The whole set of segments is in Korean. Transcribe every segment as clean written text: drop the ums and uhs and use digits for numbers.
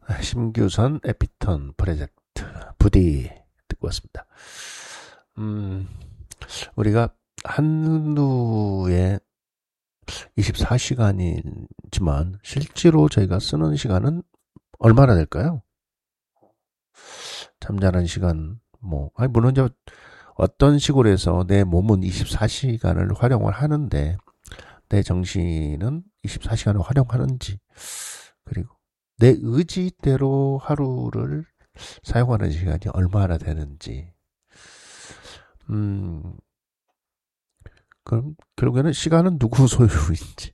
심규선 에피톤 프로젝트 부디 듣고 왔습니다. 우리가 한누에 24시간이지만 실제로 저희가 쓰는 시간은 얼마나 될까요? 잠자는 시간, 물론 어떤 식으로 해서 내 몸은 24시간을 활용을 하는데 내 정신은 24시간을 활용하는지, 그리고 내 의지대로 하루를 사용하는 시간이 얼마나 되는지, 그럼 결국에는 시간은 누구 소유인지.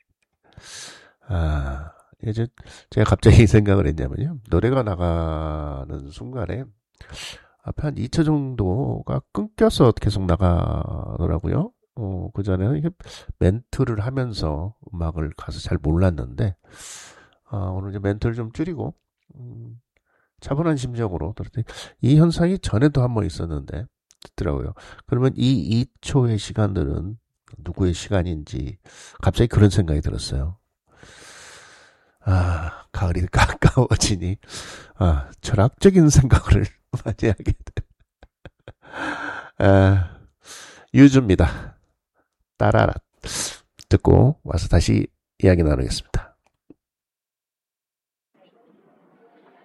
이제 제가 갑자기 생각을 했냐면요. 노래가 나가는 순간에 앞에 한 2초 정도가 끊겨서 계속 나가더라고요. 그전에는 이게 멘트를 하면서 음악을 가서 잘 몰랐는데, 오늘 이제 멘트를 좀 줄이고, 차분한 심정으로 들었더니, 이 현상이 전에도 한 번 있었는데, 듣더라고요. 그러면 이 2초의 시간들은 누구의 시간인지, 갑자기 그런 생각이 들었어요. 가을이 가까워지니, 철학적인 생각을 많이 하게 돼. 유주입니다. 따라라. 듣고 와서 다시 이야기 나누겠습니다.